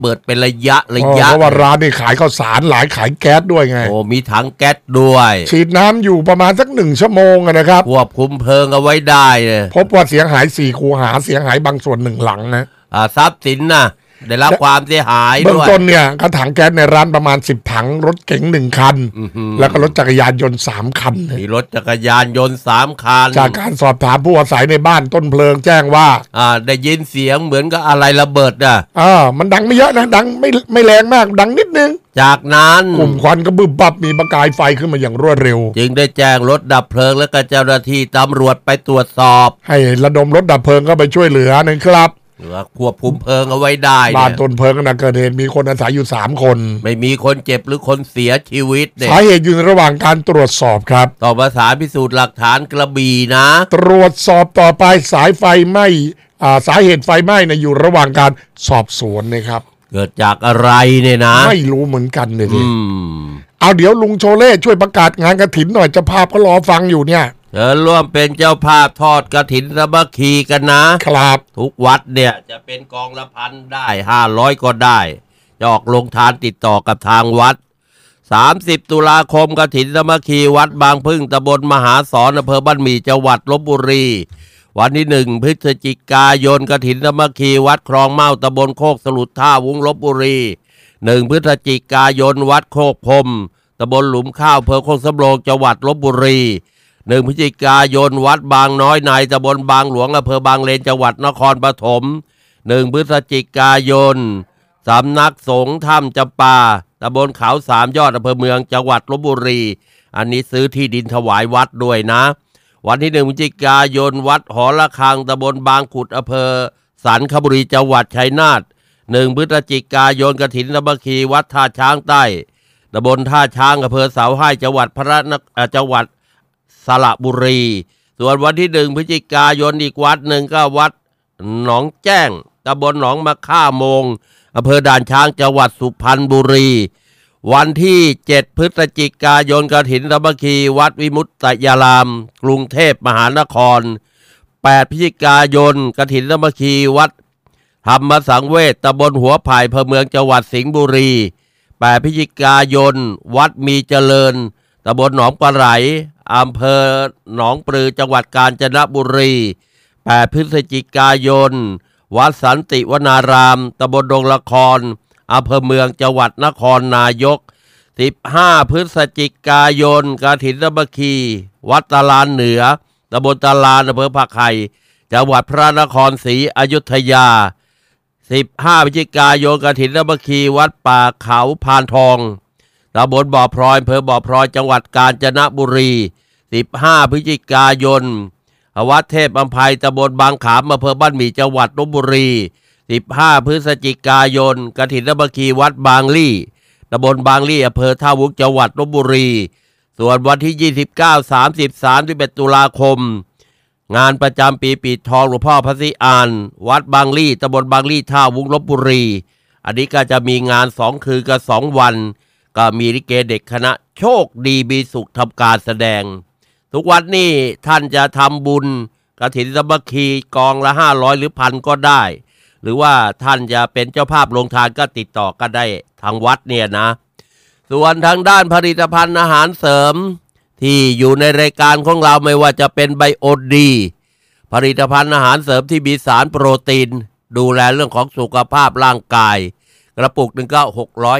เปิดเป็นระยะเพราะว่าร้านนี่ขายข้าวสารหลายขายแก๊สด้วยไงโอ้มีถังแก๊สด้วยฉีดน้ำอยู่ประมาณสัก1 ชั่วโมงนะครับควบคุมเพลิงเอาไว้ได้เลยพบว่าเสียหาย4 คูหาเสียหายบางส่วน1 หลังนะทรัพย์สินนะได้รับความเสียหายด้วยเบื้องต้นเนี่ยกระถางแก๊สในร้านประมาณ10 ถังรถเก๋ง1 คันแล้วก็รถจักรยานยนต์3 คันมีรถจักรยานยนต์3 คันจากการสอบถามผู้อาศัยในบ้านต้นเพลิงแจ้งว่าได้ยินเสียงเหมือนกับอะไรระเบิดมันดังไม่เยอะนะดังไม่แรงมากดังนิดนึงจากนั้นกลุ่มควันก็บึ้มบับมีประกายไฟขึ้นมาอย่างรวดเร็วจึงได้แจ้งรถดับเพลิงและก็เจ้าหน้าที่ตำรวจไปตรวจสอบให้ระดมรถดับเพลิงเข้าไปช่วยเหลือนะครับควบคุมเพลิงเอาไว้ได้บ้านต้นเพลิงขณะเกิดเหตุมีคนอาศัยอยู่3 คนไม่มีคนเจ็บหรือคนเสียชีวิตสาเหตุอยู่ในระหว่างการตรวจสอบครับต่อประสานพิสูจน์หลักฐานกระบี่นะตรวจสอบต่อไปสายไฟไหม้สาเหตุไฟไหม้นะอยู่ระหว่างการสอบสวนนะครับเกิดจากอะไรเนี่ยนะไม่รู้เหมือนกันเลยเอาเดี๋ยวลุงโชเล่ช่วยประกาศงานกฐินหน่อยเจ้าภาพก็รอฟังอยู่เนี่ยร่วมเป็นเจ้าภาพทอดกฐินสามัคคีกันนะครับทุกวัดเนี่ยจะเป็นกองละพันได้500ก็ได้จะออกลงทานติดต่อกับทางวัด30 ตุลาคมกฐินสามัคคีวัดบางพึ่งตำบลมหาสอนอำเภอบ้านหมี่จังหวัดลพบุรีวันที่1 พฤศจิกายนกฐินสามัคคีวัดคลองเมาตำบลโคกสลุดท่าวุ้งลพบุรี1 พฤศจิกายนวัดโคกพรมตำบลหลุมข้าวอำเภอโคกสำโรงจังหวัดลพบุรี1 พฤศจิกายนวัดบางน้อยในตำบลบางหลวงอำเภอบางเลนจังหวัดนครปฐม1 พฤศจิกายนสำนักสงฆ์ถ้ำจำปาตำบลเขา3 ยอดอำเภอเมืองจังหวัดลพบุรีอันนี้ซื้อที่ดินถวายวัดด้วยนะวันที่1 พฤศจิกายนวัดหอระฆังตำบลบางขุดอำเภอสันคบุรีจังหวัดชัยนาท1 พฤศจิกายนกฐินสามัคคีวัดท่าช้างใต้ตำบลท่าช้างอำเภอเสาให้จังหวัดจังหวัดสระบุรีส่วนวันที่1 พฤศจิกายนอีกวัดหนึ่งก็วัดหนองแจ้งตำบลหนองมะค่าโมงอำเภอด่านช้างจังหวัดสุพรรณบุรีวันที่7 พฤศจิกายนกฐินสามัคคีวัดวิมุตตยารามกรุงเทพมหานคร8 พฤศจิกายนกฐินสามัคคีวัดธรรมสังเวชตำบลหัวไผ่อำเภอเมืองจังหวัดสิงห์บุรี8 พฤศจิกายนวัดมีเจริญตำบลหนองปลาไหลอำเภอหนองปลือจังหวัดกาญจนบุรี8 พฤศจิกายนวัดสันติวนารามตำบลดงละครอำเภอเมืองจังหวัดนครนายก15 พฤศจิกายนกฐินสามัคคีวัดตาลานเหนือตำบลตาลานอำเภอผักไห่จังหวัดพระนครศรีอยุธยา15 พฤศจิกายนกฐินสามัคคีวัดป่าเขาพานทองตำบลบ่อพลอยอำเภอบ่อพลอยจังหวัดกาญจนบุรี15 พฤศจิกายนวัดเทพอำไพตำบลบางขามอำเภอบ้านหมี่จังหวัดลพบุรี15 พฤศจิกายนกฐินสามัคคีวัดบางลี่ตำบลบางลี่อำเภอท่าวุ้งจังหวัดลพบุรีส่วนวันที่29 30 31 ตุลาคมงานประจำปีปิดทองหลวงพ่อพระศรีอานวัดบางลี่ตำบลบางลี่ท่าวุ้งลพบุรีอันนี้ก็จะมีงาน2 คืนกับ2 วันก็มีลิเกเด็กคณะโชคดีมีสุขทำการแสดงทุกวันนี้ท่านจะทำบุญกฐินสามัคคีกองละ500หรือ1,000ก็ได้หรือว่าท่านจะเป็นเจ้าภาพลงทานก็ติดต่อกันได้ทางวัดเนี่ยนะส่วนทางด้านผลิตภัณฑ์อาหารเสริมที่อยู่ในรายการของเราไม่ว่าจะเป็นไบโอดีผลิตภัณฑ์อาหารเสริมที่มีสารโปรตีนดูแลเรื่องของสุขภาพร่างกายกระปุกหนึ่งก็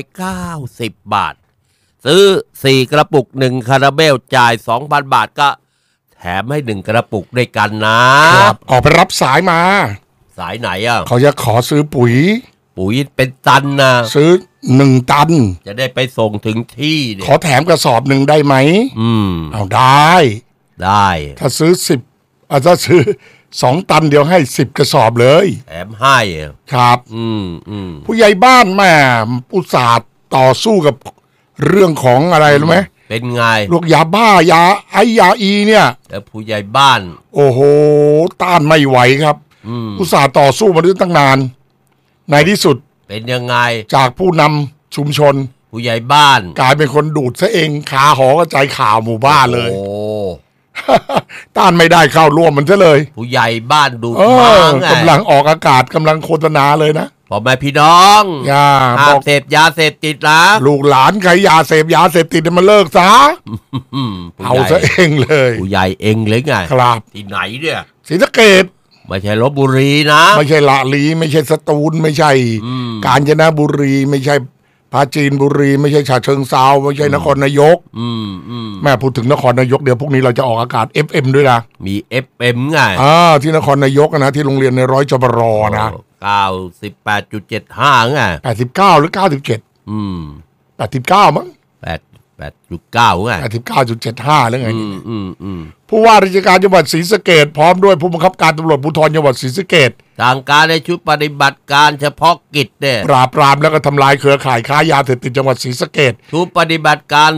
690 บาทซื้อ4 กระปุก1 คาราเบลจ่าย 2,000 บาทก็แถมให้1 กระปุกด้วยกันนะครับออกไปรับสายมาสายไหนอ่ะเขาจะขอซื้อปุ๋ยเป็นตันนะซื้อ1 ตันจะได้ไปส่งถึงที่ขอแถมกระสอบ1ได้ไหมเอาได้ถ้าซื้อ10ถ้าซื้อ2 ตันเดี๋ยวให้10 กระสอบเลยแถมให้ครับผู้ใหญ่บ้านแม่อุตส่าห์ต่อสู้กับเรื่องของอะไรรู้ไหมเป็นไงลูกยาบ้ายาอีเนี่ยแต่ผู้ใหญ่บ้านโอ้โหต้านไม่ไหวครับอุตส่าห์ต่อสู้มาตั้งนานในที่สุดเป็นยังไงจากผู้นำชุมชนผู้ใหญ่บ้านกลายเป็นคนดูดซะเองขาหอกระจายข่าวหมู่บ้านเลย ต้านไม่ได้เข้าร่วมมันซะเลยผู้ใหญ่บ้านดูดกำลังออกอากาศกำลังโฆษณาเลยนะพ่อแม่พี่น้องห้ามเสพยาเสพติดนะลูกหลานใครยาเสพติดมันเลิกซะเอาซะเองเลยผู้ใหญ่เองเลยไงครับที่ไหนเนี่ยศรีสะเกษไม่ใช่ลพบุรีนะไม่ใช่ละลีไม่ใช่สตูลไม่ใช่กาญจนบุรีไม่ใช่ปราจีนบุรีไม่ใช่ฉะเชิงเทราไม่ใช่นครนายกแม่พูดถึงนครนายกเดี๋ยวพรุ่งนี้เราจะออกอากาศ FM ด้วยนะมี FM ไงที่นครนายกนะที่โรงเรียนในร้อยจบรนะ 98.75ไง 89หรือ9789มั้ง 8.9ไง 89.75หรือไงผู้ว่าราชการจังหวัดศรีสะเกษพร้อมด้วยผู้บังคับการตำรวจภูธรจังหวัดศรีสะเกษสั่งการในชุดปฏิบัติการเฉพาะกิจเนี่ยปราบปรามแล้วก็ทำลายเครือข่ายค้ายาเสพติดจังหวัดศรีสะเกษชุดปฏิบัติการ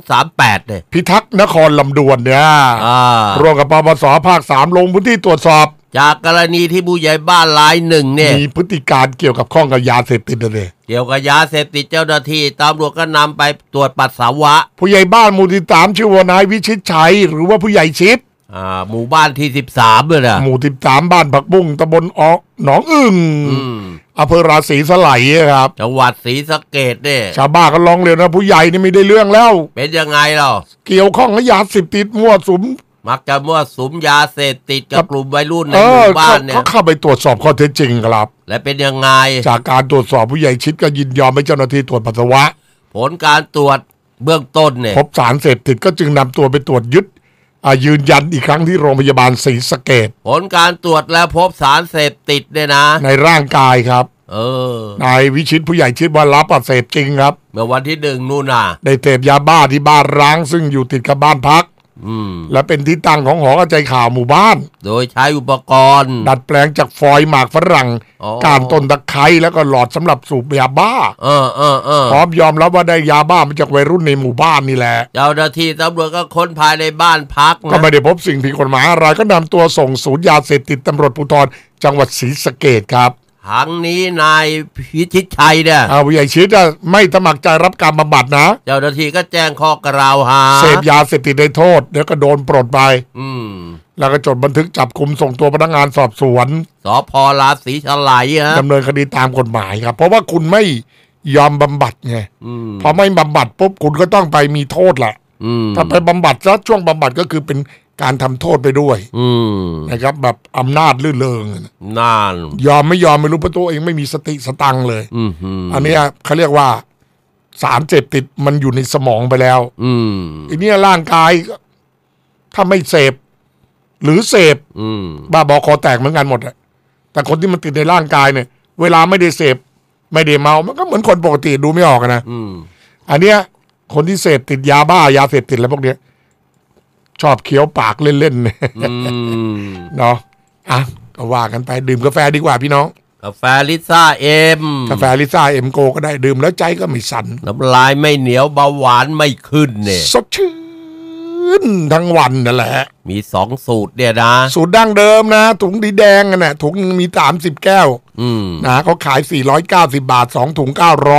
238เนี่ยพิทักษ์นครลำดวนเนี่ยร่วมกับปปส.ภาค3ลงพื้นที่ตรวจสอบจากกรณีที่ผู้ใหญ่บ้านรายหนึ่งเนี่ยมีพฤติการเกี่ยวกับข้องกับยาเสพติดเลยเกี่ยวกับยาเสพติดเจ้าหน้าที่ตำรวจก็นำไปตรวจปัสสาวะผู้ใหญ่บ้านหมู่ที่3ชื่อว่านายวิชิตชัยหรือว่าผู้ใหญ่ชิดหมู่บ้านที่13เลยนะหมู่13บ้านผักบุ้งตำบลหนองอึ่งอำเภอราศีสไลยครับจังหวัดศรีสะเกษเนี่ยชาวบ้านก็ร้องเรียนนะผู้ใหญ่นี่ไม่ได้เรื่องแล้วเป็นยังไงเราเกี่ยวข้องกับยาเสพติดมั่วสุมมักจะมั่วสุมยาเสพติดกับกลุ่มวัยรุ่นในหมู่บ้านเนี่ยเขาเข้าไปตรวจสอบข้อเท็จจริงครับและเป็นยังไงจากการตรวจสอบผู้ใหญ่ชิดก็ยินยอมให้เจ้าหน้าที่ตรวจปัสสาวะผลการตรวจเบื้องต้นเนี่ยพบสารเสพติดก็จึงนำตัวไปตรวจยึดยืนยันอีกครั้งที่โรงพยาบาลศรีสะเกษผลการตรวจแล้วพบสารเสพติดเนี่ยนะในร่างกายครับนายวิชิตผู้ใหญ่ชิดว่ารับเสพจริงครับเมื่อวันที่1นู่นน่ะได้เสพยาบ้าที่บ้านร้างซึ่งอยู่ติดกับบ้านพักและเป็นที่ตั้งของหอกระจายข่าวหมู่บ้านโดยใช้อุปกรณ์ดัดแปลงจากฟอยล์หมากฝรั่งก้านต้นตะไคร้แล้วก็หลอดสำหรับสูบยาบ้าพร้อมยอมรับว่าได้ยาบ้ามาจากวัยรุ่นในหมู่บ้านนี่แหละเจ้าหน้าที่ตำรวจก็ค้นภายในบ้านพักก็ไม่ได้พบสิ่งผิดกฎหมายอะไรก็นำตัวส่งศูนย์ยาเสพติดตำรวจภูธรจังหวัดศรีสะเกษครับทั้งนี้นายพิชิตชัยเนี่ยผู้ใหญ่ชิดไม่สมัครใจรับการบำบัดนะเจ้าหน้าที่ก็แจ้งข้อกล่าวหาเสพยาเสพติดได้โทษเดี๋ยวก็โดนปลดไปแล้วก็จดบันทึกจับกุมส่งตัวพนักงานสอบสวนสภ.ราศีสไลยดำเนินคดีตามกฎหมายครับเพราะว่าคุณไม่ยอมบำบัดไงพอไม่บำบัดปุ๊บคุณก็ต้องไปมีโทษแหละถ้าไปบำบัดซะช่วงบำบัดก็คือเป็นการทำโทษไปด้วยนะครับแบบอำนาจลื่นเริงน่านยอมไม่ยอมไม่รู้เพราะตัวเองไม่มีสติสตังเลยอันนี้เขาเรียกว่าสารเสพติดมันอยู่ในสมองไปแล้วอันนี้ร่างกายถ้าไม่เสพหรือเสพบ้าบอคอแตกเหมือนกันหมดอะแต่คนที่มันติดในร่างกายเนี่ยเวลาไม่ได้เสพไม่ได้เมามันก็เหมือนคนปกติดูไม่ออกนะอันเนี้ยคนที่เสพติดยาบ้ายาเสพติดอะไรพวกเนี้ยชอบเคี้ยวปากเล่นๆเนาะก็ว่ากันไปดื่มกาแฟดีกว่าพี่น้องกาแฟลิซ่าเอ็มกาแฟลิซ่าเอ็มโกก็ได้ดื่มแล้วใจก็ไม่สั่นน้ำลายไม่เหนียวเบาหวานไม่ขึ้นเนี่ยสดชื่นทั้งวันนั่นแหละมี2สูตรเนี่ยนะสูตรดั้งเดิมนะถุงดีแดงน่ะถุงนึงมี30แก้วนะเขาขาย490 บาท2ถุง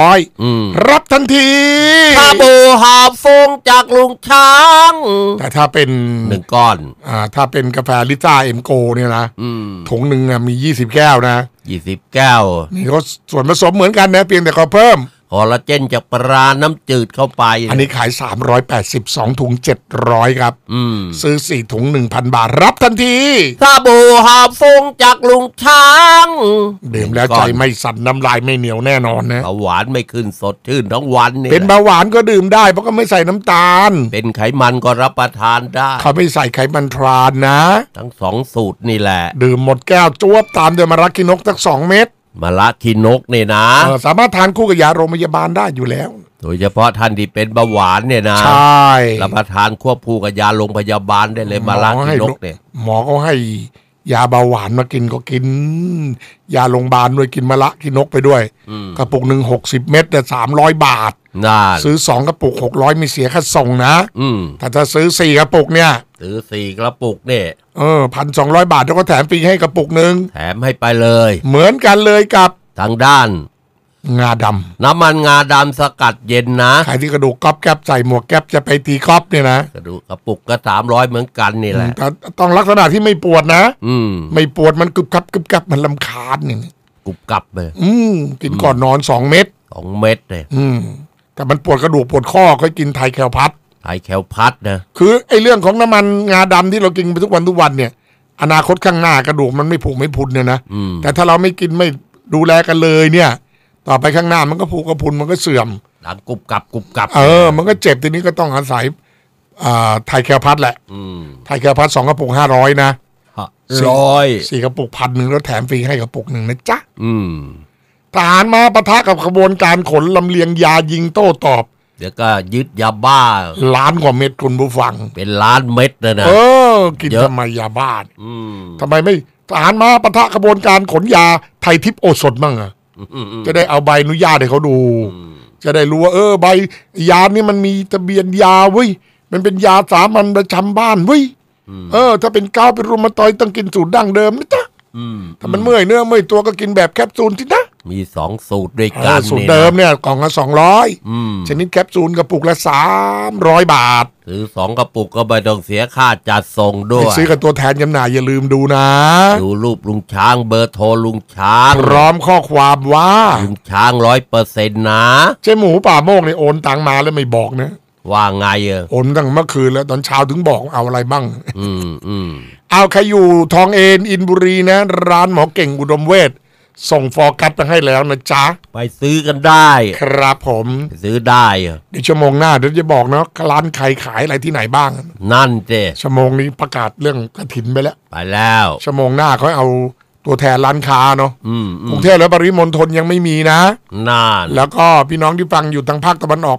900รับทันทีชาบูหอบฟงจากลุงช้างแต่ถ้าเป็น 1ก้อนถ้าเป็นกาแฟลิซ่าเอ็มโกเนี่ยนะถุงนึงมี20แก้วนะ 20แก้วนี่เขาส่วนผสมเหมือนกันนะเพียงแต่เขาเพิ่มคอลลาเจนจากปลาน้ำจืดเข้าไปอันนี้ขาย382ถุง700ครับซื้อ4ถุง 1,000 บาทรับทันทีชาบูหอบฟงจากลุงช้างดื่มแล้วใจไม่สั่นน้ำลายไม่เหนียวแน่นอนนะเบาหวานไม่ขึ้นสดชื่นทั้งวันนี่เป็นเบาหวานก็ดื่มได้เพราะก็ไม่ใส่น้ำตาลเป็นไขมันก็รับประทานได้เขาไม่ใส่ไขมันทรานนะทั้ง2สูตรนี่แหละดื่มหมดแก้วจ้วบตามด้วยมะระขี้นกสัก2 เม็ดมะระขี้นกเนี่ยนะสามารถทานคู่กับยาโรงพยาบาลได้อยู่แล้วโดยเฉพาะท่านที่เป็นเบาหวานเนี่ยนะใช่รับประทานควบคู่กับยาโรงพยาบาลได้เลยมะระขี้นกเนี่ยหมอเขาให้ยาเบาหวานมากินก็กินยาโรงพยาบาลด้วยกินมะระขี้นกไปด้วยกระปุกหนึ่ง60 เม็ดแต่300 บาทซื้อ2 กระปุก600มีเสียค่าส่งนะแต่ถ้าซื้อ4 กระปุกเนี่ยซื้อ4 กระปุกเนี่ย 1,200 บาทแล้วก็แถมฟรีให้กระปุกนึงแถมให้ไปเลยเหมือนกันเลยกับทางด้านงาดำน้ำมันงาดำสกัดเย็นนะใครที่กระดูกก๊อบแก๊บใส่หมวกแก๊บจะไปตีก๊อบเนี่ยนะกระดูกกระปุกก็300เหมือนกันนี่แหละต้องลักษณะที่ไม่ปวดนะไม่ปวดมันกึบกับมันลำคาญนี่กรุบกรับเลยกินก่อนนอน2 เม็ดเลยแต่มันปวดกระดูกปวดข้อก็กินไทยแคลพัดนะคือไอ้เรื่องของน้ำมันงาดำที่เรากินไปทุกวันเนี่ยอนาคตข้างหน้ากระดูกมันไม่ผุไม่พุนเนี่ยนะแต่ถ้าเราไม่กินไม่ดูแลกันเลยเนี่ยต่อไปข้างหน้ามันก็ผุกระพุนมันก็เสื่อมหลังกรุบกรับมันก็เจ็บทีนี้ก็ต้องอาศัยไทยแคลพัดแหละไทยแคลพัด2 กระปุก500นะ4 กระปุก1,000แล้วแถมฟรีให้กระปุก1นะจ๊ะทหารมาปะทะกับขบวนการขนลำเลียงยายิงโต้ตอบเดี๋ยวก็ยึดยาบ้าล้านกว่าเม็ดคุณผู้ฟังเป็นล้านเม็ดเลยนะกินทำไมยาบ้าทำไมไม่ทหารมาปะทะขบวนการขนยาไทยทิพย์โอสถบ้างจะได้เอาใบอนุญาตให้เขาดูจะได้รู้ว่าใบยานี่มันมีทะเบียนยาเว้ยมันเป็นยาสามัญประจำบ้านเว้ยถ้าเป็นก้าวเป็นรุมาตอยต้องกินสูตรดั้งเดิมนะจ๊ะถ้ามันเมื่อยเนื้อเมื่อยตัวก็กินแบบแคปซูลที่นะมี2 สูตรด้วยกันสูตรเดิมเนี่ยกล่องละ200ชนิดแคปซูลกระปุกละ300 บาทซื้อ2 กระปุกก็ไม่ต้องเสียค่าจัดส่งด้วยซื้อกับตัวแทนจำหน่ายอย่าลืมดูนะดูรูปลุงช้างเบอร์โทรลุงช้างพร้อมข้อความว่าลุงช้าง100%นะเจ๊หมูป่าโมกเนี่ยโอนตังมาแล้วไม่บอกนะว่าไงโอนตั้งเมื่อคืนแล้วตอนเช้าถึงบอกเอาอะไรบ้างเอาใครอยู่ทองเอ็นอินบุรีนะร้านหมอเก่งอุดมเวชส่งฟอร์กัสไปให้แล้วนะจ๊ะไปซื้อกันได้ครับผมซื้อได้เดี๋ยวชั่วโมงหน้าเดี๋ยวจะบอกนะร้านใครขายอะไรที่ไหนบ้างนั่นเจ้ชั่วโมงนี้ประกาศเรื่องกฐินไปแล้วชั่วโมงหน้าเขาเอาตัวแทนร้านค้าเนาะกรุงเทพและปริมณฑลยังไม่มีนะนั่นแล้วก็พี่น้องที่ฟังอยู่ทางภาคตะวันออก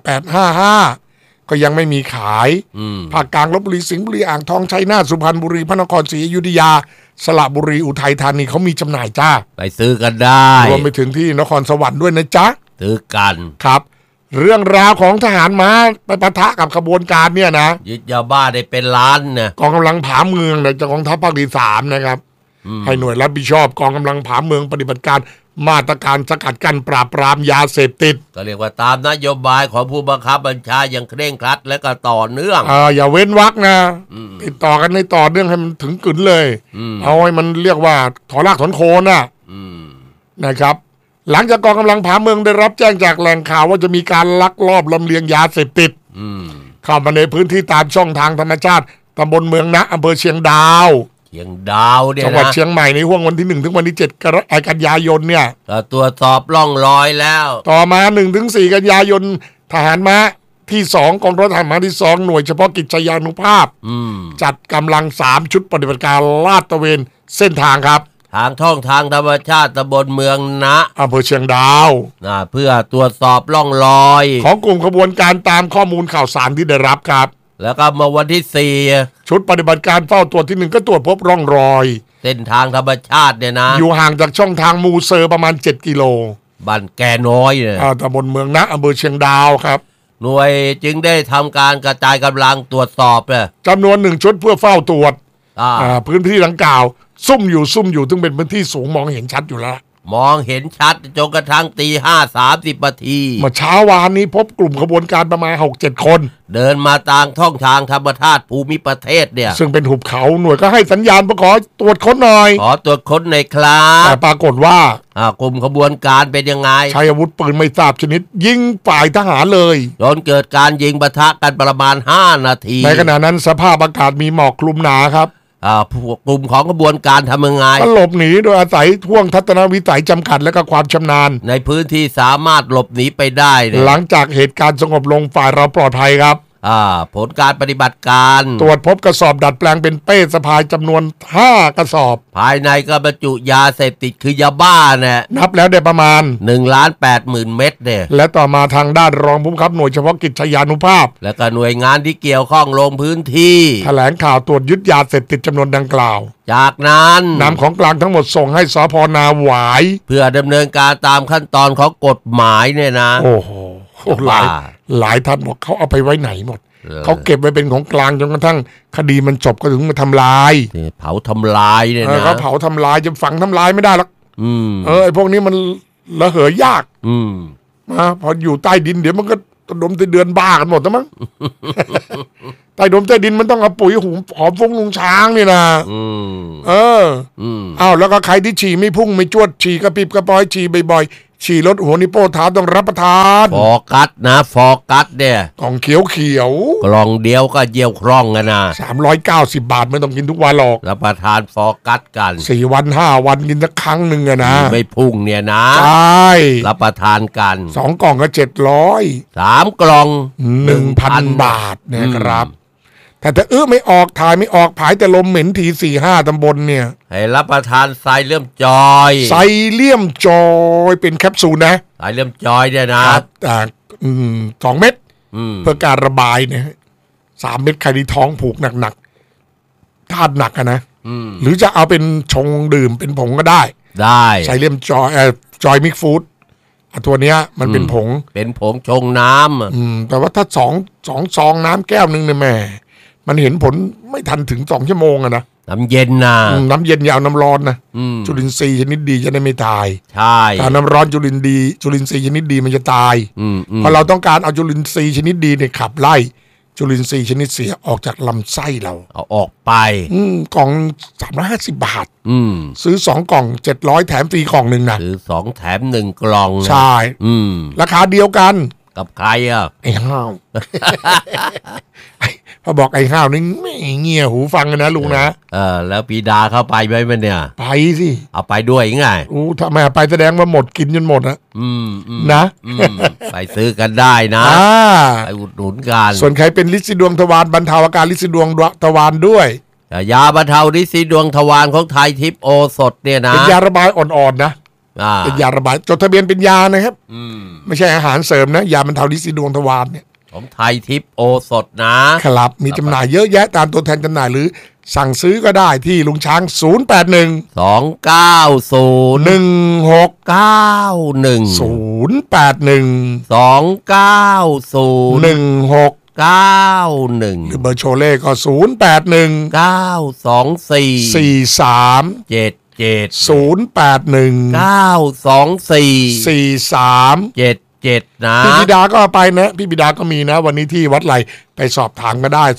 855ก็ยังไม่มีขายภาคกลางลพบุรีสิงห์บุรีอ่างทองชัยนาทสุพรรณบุรีพระนครศรีอยุธยาสระบุรีอุทัยธานีเขามีจำหน่ายจ้าไปซื้อกันได้รวมไปถึงที่นครสวรรค์ด้วยนะจ๊ะซื้อกันครับเรื่องราวของทหารม้าไปปะทะกับขบวนการเนี่ยนะยึดยาบ้าได้เป็นล้านนะกองกำลังผาเมืองจากกองทัพภาคที่3นะครับให้หน่วยรับผิดชอบกองกำลังผาเมืองปฏิบัติการมาตรการสกัดกั้นปราบปรามยาเสพติดก็เรียกว่าตามนโยบายของผู้บังคับบัญชาอย่างเคร่งครัดและก็ต่อเนื่องอย่าเว้นวรรคนะติดต่อกันในต่อเนื่องให้มันถึงกึ่นเลยเอาให้มันเรียกว่าถอนรากถอนโคนนะครับหลังจากกองกำลังผาเมืองได้รับแจ้งจากแหล่งข่าวว่าจะมีการลักลอบลำเลียงยาเสพติดเข้ามาในพื้นที่ตามช่องทางธรรมชาติตำบลเมืองนะอำเภอเชียงดาวเนี่ยนะจังหวัดเชียงใหม่ในห่วงวันที่1ถึงวันที่7กันยายนเนี่ยตรวจสอบร่องรอยแล้วต่อมา1ถึง4กันยายนทหารม้าที่2กองร้อยทหารม้าที่2หน่วยเฉพาะกิจชยานุภาพจัดกำลัง3ชุดปฏิบัติการลาดตระเวนเส้นทางครับทางท่องทางธรรมชาติตำบลเมืองนะอำเภอเชียงดาวเพื่อตรวจสอบร่องรอยของกลุ่มขบวนการตามข้อมูลข่าวสารที่ได้รับครับแล้วก็มาวันที่4 ชุดปฏิบัติการเฝ้าตรวจที่1ก็ตรวจพบร่องรอยเส้นทางธรรมชาติเนี่ยนะอยู่ห่างจากช่องทางมูเซอร์ประมาณ7 กิโลบ้านแก่น้อยเนี่ยตำบลเมืองนะอำเภอเชียงดาวครับหน่วยจึงได้ทำการกระจายกำลังตรวจสอบเนี่ยจำนวน1ชุดเพื่อเฝ้าตรวจพื้นที่ดังกล่าวซุ่มอยู่ซึ่งเป็นพื้นที่สูงมองเห็นชัดอยู่แล้วมองเห็นชัดจนกระทั่งตี 5:30 นาทีเมื่อเช้าวานนี้พบกลุ่มขบวนการประมาณ 6-7 คนเดินมาตามท่องทางธรรมชาติภูมิประเทศเนี่ยซึ่งเป็นหุบเขาหน่วยก็ให้สัญญาณขอตรวจค้นหน่อยขอตรวจค้นในคลาสแต่ปรากฏว่ากลุ่มขบวนการเป็นยังไงใช้อาวุธปืนไม่ทราบชนิดยิงฝ่ายทหารเลยจนเกิดการยิงปะทะกันประมาณ5 นาทีในขณะนั้นสภาพอากาศมีหมอกคลุมหนาครับกลุ่มของขบวนการทำยังไงก็หลบหนีโดยอาศัยท่วงทัศนวิสัยจำกัดและก็ความชำนาญในพื้นที่สามารถหลบหนีไปได้หลังจากเหตุการณ์สงบลงฝ่ายเราปลอดภัยครับผลการปฏิบัติการตรวจพบกระสอบดัดแปลงเป็นเป้สะพายจำนวน5 กระสอบภายในก็บรรจุยาเสพติดคือยาบ้าเนี่ยนับแล้วได้ประมาณ 1,80,000 เม็ดเนี่ยและต่อมาทางด้านรองผู้บังคับหน่วยเฉพาะกิจชยานุภาพและก็หน่วยงานที่เกี่ยวข้องลงพื้นที่แถลงข่าวตรวจยึดยาเสพติดจำนวนดังกล่าวจากนั้นนำของกลางทั้งหมดส่งให้สภ.นาหวายเพื่อดำเนินการตามขั้นตอนของกฎหมายเนี่ยนะโอ้โหหลายท่านบอกเขาเอาไปไว้ไหนหมดเขาเก็บไว้เป็นของกลางจนกระทั่งคดีมันจบก็ถึงมาทำลายเผาทำลายเนี่ยนะเขาเผาทำลายจะฝังทำลายไม่ได้หรอกไอ้พวกนี้มันระเหยยากพออยู่ใต้ดินเดี๋ยวมันก็ต้นดมใต้เดือนบ้ากันหมดแล้วมั้ง ใต้ดมใต้ดินมันต้องเอาปุ๋ยหอมฟุ้งลุงช้างนี่นะอ้าวแล้วก็ใครที่ฉี่ไม่พุ่งไม่จวดฉี่กระปิบกระปอยฉี่บ่อยๆฉี่ลดหัวนิ้วโป้เท้าต้องรับประทานฟอกัสนะฟอกัสเนี่ยกล่องเขียวกล่องเดียวก็เยี่ยวคร่องกันนะ 390 บาทไม่ต้องกินทุกวันหรอกรับประทานฟอกัสกัน 4 วัน 5 วันกินสักครั้งหนึ่งอะนะไม่พุ่งเนี่ยนะใช่รับประทานกัน 2 กล่องก็700 3 กล่อง 1,000 บาทนะครับแต่ไม่ออกถ่ายไม่ออกผายแต่ลมเหม็นที4-5 ตำบลเนี่ยให้รับประทานไซเลียมจอยเป็นแคปซูลนะไซเลียมจอยเนี่ยนะ 2 เม็ดเพื่อการระบายเนี่ย3 เม็ดใครที่ท้องผูกหนักๆธาตุหนักนะหรือจะเอาเป็นชงดื่มเป็นผงก็ได้ไซเลียมจอยมิกฟู้ดตัวเนี้ยมันเป็นผงชงน้ำแต่ว่าถ้าสองซองน้ำแก้วนึงเนี่ยแม่มันเห็นผลไม่ทันถึง2 ชั่วโมงอะนะน้ำเย็นนะน้ำเย็นอย่าเอาน้ำร้อนนะจุลินทรีย์ชนิดดีจะได้ไม่ตายใช่ถ้าน้ำร้อนจุลินทรีย์ชนิดดีมันจะตายเพราะเราต้องการเอาจุลินทรีย์ชนิดดีเนี่ยขับไล่จุลินทรีย์ชนิดเสียออกจากลำไส้เราเอาออกไปกล่อง350 บาทซื้อ2 กล่อง700แถมฟรีกล่องนึงนะซื้อ2 แถม 1 กล่องใช่ราคาเดียวกันกับใครอ่ะไอ้ห้าวพอบอกไอ้ห้าวนี่ไม่เงี่ยหูฟังนะลุงนะแล้วปีดาเข้าไปไหมมันเนี่ยไปสิเอาไปด้วยไงทำไมไปแสดงว่าหมดกินจนหมดนะนะไปซื้อกันได้นะไปอุดหนุนกันส่วนใครเป็นลินดวงทวารบรรเทาอาการลินดวงทวารด้วยยาบรรเทาลินดวงทวารของไทยทิพย์โอสถเนี่ยนะเป็นยาระบายอ่อนๆนะเป็นยาระบายจดทะเบียนเป็นยานะครับไม่ใช่อาหารเสริมนะยาบรรเทาลินดวงทวารเนี่ยของไทยทิพย์โอสถนะครับมีจำหน่ายเยอะแยะตามตัวแทนจำหน่ายหรือสั่งซื้อก็ได้ที่ลุงช้าง 0819011691หรือเบอร์โชเล่ก็0819243777นะพี่บิดาก็ไปนะพี่บิดาก็มีนะวันนี้ที่วัดไหลไปสอบถามก็ได้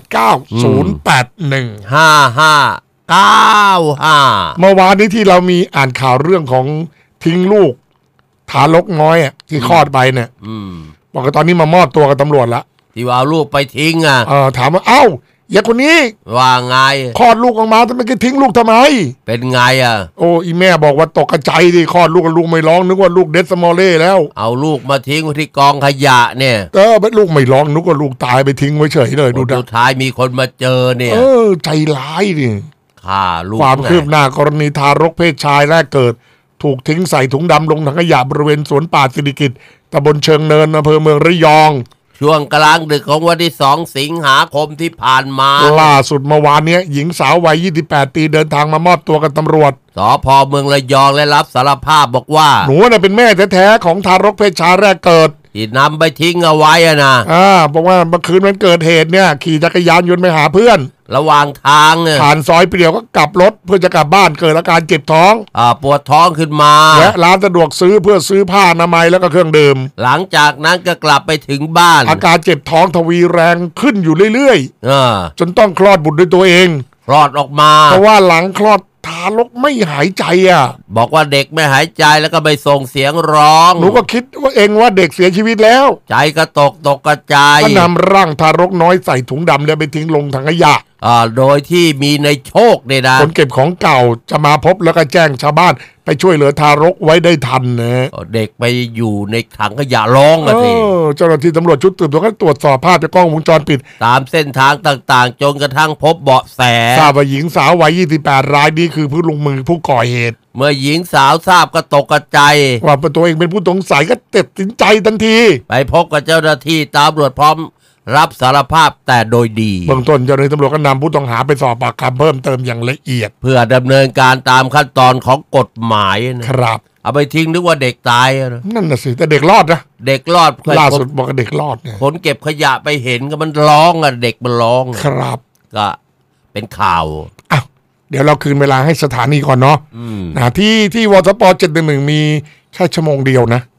0890815595เมื่อวานนี้ที่เรามีอ่านข่าวเรื่องของทิ้งลูกทารกน้อยอ่ะที่คลอดไปเนี่ยบอกว่าตอนนี้มามอบตัวกับตำรวจละที่ว่าลูกไปทิ้งอ่ะถามว่าเอ้าอย่าคนนี้ว่าไงคลอดลูกออกมาทำไมแกทิ้งลูกทำไมเป็นไงอ่ะโอ้อีแม่บอกว่าตกใจดิคลอดลูกไม่ร้องนึกว่าลูกเดสมอลเล่แล้วเอาลูกมาทิ้งไว้ที่กองขยะเนี่ยลูกไม่ร้องนึกว่าลูกตายไปทิ้งไว้เฉยเลยดูสุดท้ายมีคนมาเจอเนี่ยใจร้ายดิฆ่าลูกความคืบหน้ากรณีทารกเพศชายแรกเกิดถูกทิ้งใส่ถุงดำลงถังขยะบริเวณสวนป่าสิริกิติ์ตำบลเชิงเนินอำเภอเมืองระยองช่วงกลางดึกของวันที่2 สิงหาคมที่ผ่านมาล่าสุดเมื่อวานนี้หญิงสาววัย28 ปีเดินทางมามอบตัวกับตำรวจสภ.เมืองระยองและรับสารภาพบอกว่าหนูน่ะเป็นแม่แท้ๆของทารกเพศชายแรกเกิดที่นำไปทิ้งเอาไว้นะบอกว่าเมื่อคืนวันเกิดเหตุเนี่ยขี่จักรยานยนต์ไปหาเพื่อนระหว่างทางเนี่ยผ่านซอยเปลี่ยวก็กลับรถเพื่อจะกลับบ้านเกิดอาการเจ็บท้องปวดท้องขึ้นมาและร้านสะดวกซื้อเพื่อซื้อผ้าอนามัยแล้วก็เครื่องดื่มหลังจากนั้นก็กลับไปถึงบ้านอาการเจ็บท้องทวีแรงขึ้นอยู่เรื่อยๆจนต้องคลอดบุตรด้วยตัวเองคลอดออกมาเพราะว่าหลังคลอดทารกไม่หายใจบอกว่าเด็กไม่หายใจแล้วก็ไปส่งเสียงร้องหนูก็คิดว่าเองว่าเด็กเสียชีวิตแล้วใจก็ตกกระจายก็นำร่างทารกน้อยใส่ถุงดำแล้วไปทิ้งลงถังขยะโดยที่มีในโชคเนี่ยนะคนเก็บของเก่าจะมาพบแล้วก็แจ้งชาวบ้านไปช่วยเหลือทารกไว้ได้ทันนะเด็กไปอยู่ในถังขยะร้องสิเจ้าหน้าที่ตำรวจชุดสืบสวนก็ตรวจสอบภาพจากกล้องวงจรปิดตามเส้นทางต่างๆจนกระทั่งพบเบาะแสทราบว่าหญิงสาววัย28 รายนี้คือผู้ลงมือผู้ก่อเหตุเมื่อหญิงสาวทราบก็ตกใจว่าตัวเองเป็นผู้สงสัยก็ตัดสินใจทันทีไปพบกับเจ้าหน้าที่ตำรวจพร้อมรับสารภาพแต่โดยดีเบื้องต้นเจ้าหน้าที่ตำรวจก็นำผู้ต้องหาไปสอบปากคำเพิ่มเติมอย่างละเอียดเพื่อดำเนินการตามขั้นตอนของกฎหมายนะครับเอาไปทิ้งนึกว่าเด็กตายนั่นน่ะสิแต่เด็กรอดนะเด็กรอดล่าสุดบอกว่าเด็กรอดเนี่ยคนเก็บขยะไปเห็นก็มันร้องเด็กมันร้องครับก็เป็นข่าวเดี๋ยวเราคืนเวลาให้สถานีก่อนเนาะที่วสป.711มีแค่ชั่วโมงเดียวนะ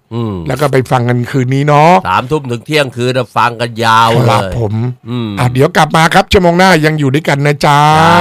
แล้วก็ไปฟังกันคืนนี้เนาะ 3 ทุ่มถึงเที่ยงคืนฟังกันยาวเลยครับผมเดี๋ยวกลับมาครับชั่วโมงหน้ายังอยู่ด้วยกันนะจ๊ะ